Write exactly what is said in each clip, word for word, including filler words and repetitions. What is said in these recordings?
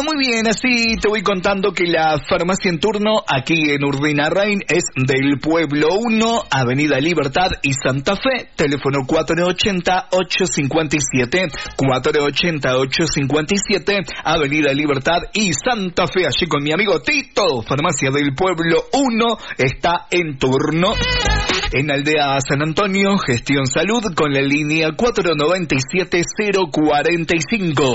muy bien, así te voy contando que la farmacia en turno aquí en Urdinarrain es del Pueblo uno, Avenida Libertad y Santa Fe, teléfono cuatro ochenta, ocho cincuenta y siete, cuatro ochenta, ocho cincuenta y siete, Avenida Libertad y Santa Fe, allí con mi amigo Tito, farmacia del Pueblo uno, está en turno. En Aldea San Antonio, Gestión Salud, con la línea cuatro noventa y siete, cero cuarenta y cinco.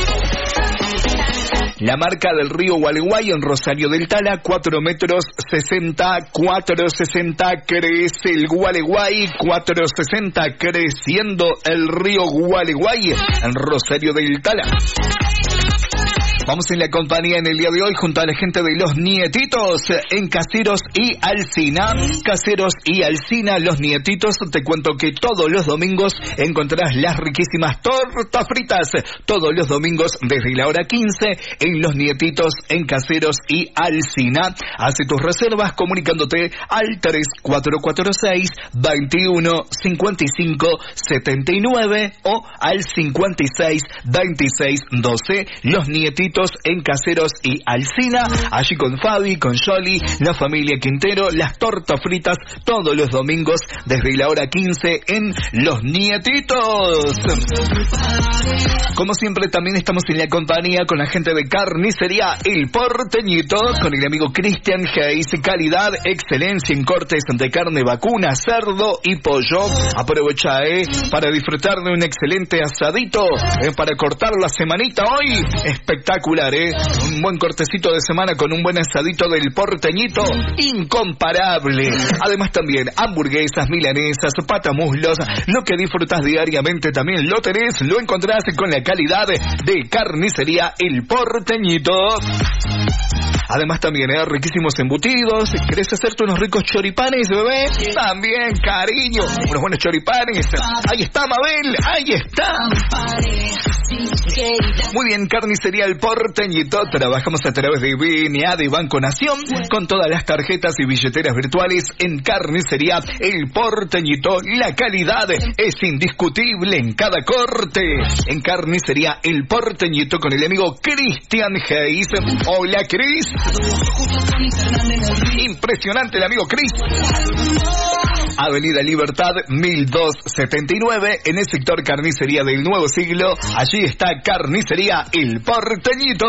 La marca del río Gualeguay en Rosario del Tala, cuatro metros sesenta, cuatro sesenta, crece el Gualeguay, cuatro sesenta, creciendo el río Gualeguay en Rosario del Tala. Vamos en la compañía en el día de hoy junto a la gente de Los Nietitos en Caseros y Alsina. Caseros y Alsina, Los Nietitos, te cuento que todos los domingos encontrarás las riquísimas tortas fritas. Todos los domingos desde la hora quince en Los Nietitos en Caseros y Alsina. Hace tus reservas comunicándote al tres cuatro cuatro seis, veintiuno, cincuenta y cinco, setenta y nueve o al cincuenta y seis, veintiséis, doce. Los Nietitos en Caseros y Alsina, allí con Fabi, con Yoli, la familia Quintero, las tortas fritas todos los domingos desde la hora quince en Los Nietitos. Como siempre también estamos en la compañía con la gente de Carnicería El Porteñito, con el amigo Cristian Hayes, calidad, excelencia en cortes de carne vacuna, cerdo y pollo. Aprovecha eh, para disfrutar de un excelente asadito, eh, para cortar la semanita hoy, espectacular. ¿Eh? Un buen cortecito de semana con un buen asadito del Porteñito, incomparable. Además también hamburguesas, milanesas, patamuslos, lo que disfrutas diariamente también lo tenés, lo encontrás con la calidad de Carnicería El Porteñito. Además también, ¿eh? riquísimos embutidos. ¿Querés hacerte unos ricos choripanes, bebé? También, cariño. Unos buenos choripanes. Ahí está, Mabel. Ahí está. Muy bien, Carnicería El Porteñito. Trabajamos a través de B N A de Banco Nación con todas las tarjetas y billeteras virtuales en Carnicería El Porteñito. La calidad es indiscutible en cada corte. En Carnicería El Porteñito con el amigo Cristian Hayes. Hola, Cris. Impresionante el amigo Cris. Avenida Libertad mil doscientos setenta y nueve en el sector Carnicería del Nuevo Siglo. Allí está Carnicería El Porteñito.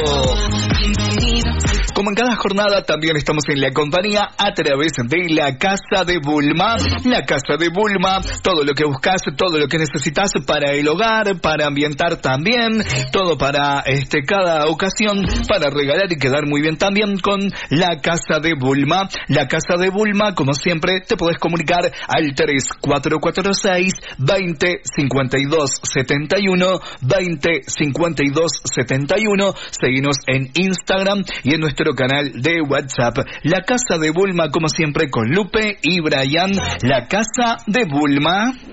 Como en cada jornada también estamos en la compañía a través de la Casa de Bulma. La Casa de Bulma, todo lo que buscas, todo lo que necesitas para el hogar, para ambientar también, todo para este cada ocasión, para regalar y quedar muy bien también con la Casa de Bulma. La Casa de Bulma, como siempre, te podés comunicar al tres cuatro cuatro seis, veinte, cincuenta y dos, setenta y uno, veinte, cincuenta y dos, setenta y uno. Seguinos en Instagram y en nuestro canal de WhatsApp. La Casa de Bulma, como siempre, con Lupe y Brian. La Casa de Bulma.